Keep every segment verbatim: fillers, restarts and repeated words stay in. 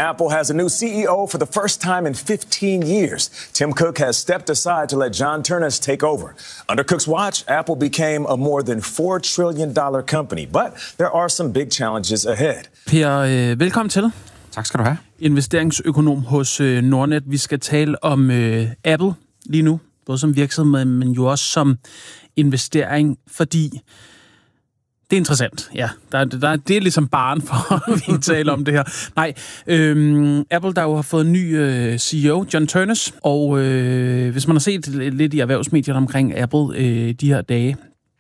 Apple has a new C E O for the first time in fifteen years. Tim Cook has stepped aside to let John Ternus take over. Under Cook's watch, Apple became a more than four trillion dollars company, but there are some big challenges ahead. Per, øh, velkommen til. Tak skal du have. Investeringsøkonom hos øh, Nordnet. Vi skal tale om øh, Apple lige nu, både som virksomhed, men jo også som investering, fordi det er interessant. Ja, der, der, det er ligesom barn for, at vi taler om det her. Nej, øhm, Apple, der jo har fået en ny øh, C E O, John Ternus, og øh, hvis man har set lidt i erhvervsmedierne omkring Apple øh, de her dage,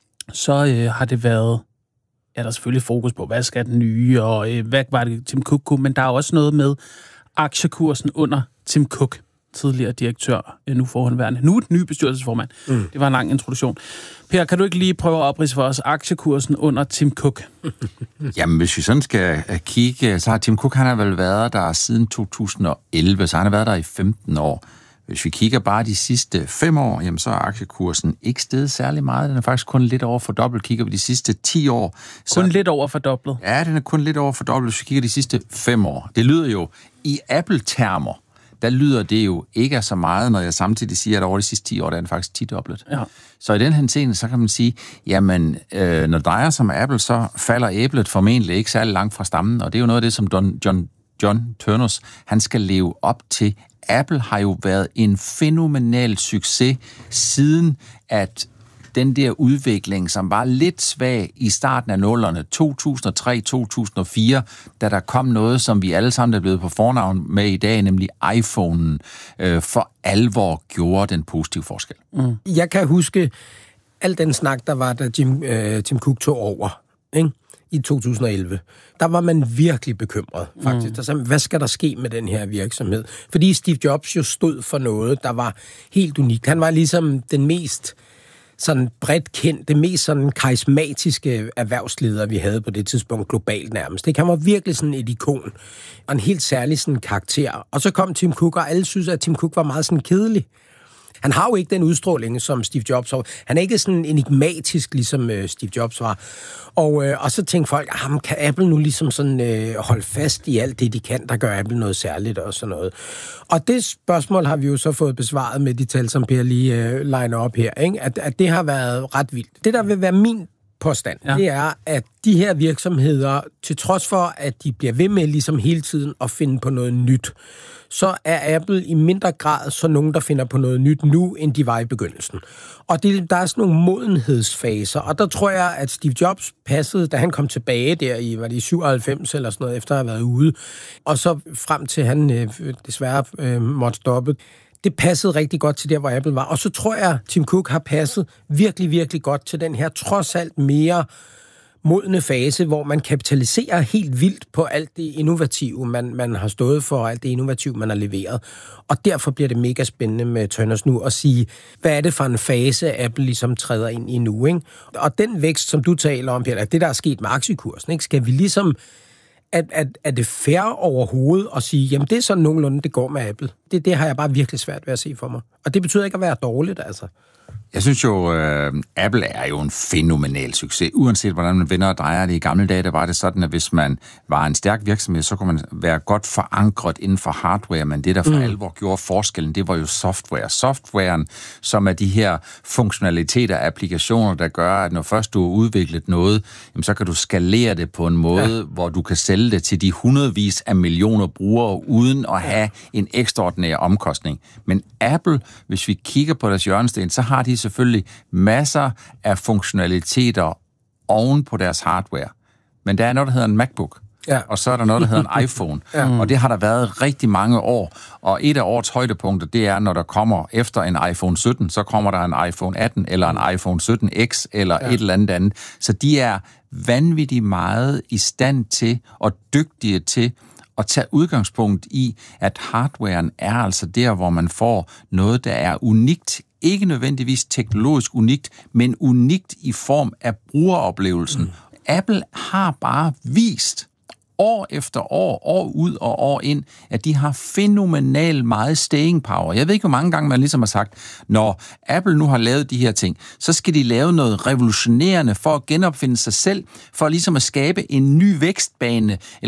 så øh, har det været, ja, der er selvfølgelig fokus på, hvad skal den nye, og øh, hvad var det Tim Cook kunne, men der er også noget med aktiekursen under Tim Cook, tidligere direktør, nu forhåndværende. Nu et ny bestyrelsesformand. Mm. Det var en lang introduktion. Per, kan du ikke lige prøve at opridse for os aktiekursen under Tim Cook? Jamen, hvis vi sådan skal kigge, så har Tim Cook, han har vel været der siden to tusind og elleve, så han har været der i femten år. Hvis vi kigger bare de sidste fem år, jamen så er aktiekursen ikke steget særlig meget. Den er faktisk kun lidt over fordoblet. Kigger vi de sidste ti år... Så... Kun lidt over fordoblet? Ja, den er kun lidt over fordoblet, hvis vi kigger de sidste fem år. Det lyder jo i Apple-termer, der lyder det jo ikke af så meget, når jeg samtidig siger, at over de sidste ti år, der er den faktisk ti-doblet. Ja. Så i den henseende, så kan man sige, jamen, øh, når det drejer sig om Apple, så falder æblet formentlig ikke særlig langt fra stammen, og det er jo noget af det, som Don, John, John Ternus, han skal leve op til. Apple har jo været en fænomenal succes, siden at den der udvikling, som var lidt svag i starten af nullerne, to tusind og tre til to tusind og fire, da der kom noget, som vi alle sammen er blevet på fornavn med i dag, nemlig iPhone'en, øh, for alvor gjorde den positive forskel. Mm. Jeg kan huske al den snak, der var, da Jim, øh, Tim Cook tog over, ikke? I to tusind og elleve. Der var man virkelig bekymret, faktisk. Mm. Der sagde, hvad skal der ske med den her virksomhed? Fordi Steve Jobs jo stod for noget, der var helt unikt. Han var ligesom den mest sådan bredt kendt, det mest sådan karismatiske erhvervsleder, vi havde på det tidspunkt globalt nærmest. Det kan var virkelig sådan et ikon, og en helt særlig sådan karakter. Og så kom Tim Cook, og alle synes, at Tim Cook var meget sådan kedelig. Han har jo ikke den udstråling, som Steve Jobs har. Han er ikke sådan enigmatisk, ligesom øh, Steve Jobs var. Og, øh, og så tænkte folk, ah, kan Apple nu ligesom sådan øh, holde fast i alt det, de kan, der gør Apple noget særligt og sådan noget. Og det spørgsmål har vi jo så fået besvaret med de tal, som Per lige øh, liner op her, ikke? At, at det har været ret vildt. Det, der vil være min påstand, ja. Det er, at de her virksomheder, til trods for, at de bliver ved med ligesom hele tiden at finde på noget nyt, så er Apple i mindre grad så nogen, der finder på noget nyt nu, end de var i begyndelsen. Og det, der er sådan nogle modenhedsfaser, og der tror jeg, at Steve Jobs passede, da han kom tilbage der i, var det i syvoghalvfems eller sådan noget, efter at have været ude, og så frem til han øh, desværre øh, måtte stoppe. Det passede rigtig godt til der, hvor Apple var. Og så tror jeg, at Tim Cook har passet virkelig, virkelig godt til den her trods alt mere modne fase, hvor man kapitaliserer helt vildt på alt det innovative, man, man har stået for, og alt det innovative, man har leveret. Og derfor bliver det mega spændende med Ternus nu at sige, hvad er det for en fase, Apple ligesom træder ind i nu, ikke? Og den vækst, som du taler om, Peter, det der er sket med aktiekursen, ikke? Skal vi ligesom at, at, er det fair overhovedet at sige, jamen det er sådan nogenlunde, det går med Apple. Det, det har jeg bare virkelig svært ved at se for mig. Og det betyder ikke at være dårligt, altså. Jeg synes jo, øh, Apple er jo en fænomenal succes, uanset hvordan man vender og drejer det. I gamle dage, der var det sådan, at hvis man var en stærk virksomhed, så kunne man være godt forankret inden for hardware, men det, der for mm. alvor gjorde forskellen, det var jo software. Softwaren, som er de her funktionaliteter af applikationer, der gør, at når først du har udviklet noget, jamen, så kan du skalere det på en måde, ja. Hvor du kan sælge det til de hundredvis af millioner brugere, uden at have en ekstraordinær omkostning. Men Apple, hvis vi kigger på deres hjørnesten, så har de selvfølgelig masser af funktionaliteter oven på deres hardware. Men der er noget, der hedder en MacBook, ja. Og så er der noget, der hedder en iPhone. Ja. Og det har der været rigtig mange år. Og et af årets højdepunkter, det er, når der kommer efter en iPhone sytten, så kommer der en iPhone atten, eller en iPhone sytten X, eller ja. Et eller andet andet. Så de er vanvittigt meget i stand til, og dygtige til, at tage udgangspunkt i, at hardwaren er altså der, hvor man får noget, der er unikt. Ikke nødvendigvis teknologisk unikt, men unikt i form af brugeroplevelsen. Mm. Apple har bare vist år efter år, år ud og år ind, at de har fænomenal meget staying power. Jeg ved ikke, hvor mange gange man ligesom har sagt, når Apple nu har lavet de her ting, så skal de lave noget revolutionerende for at genopfinde sig selv, for ligesom at skabe en ny vækstbane,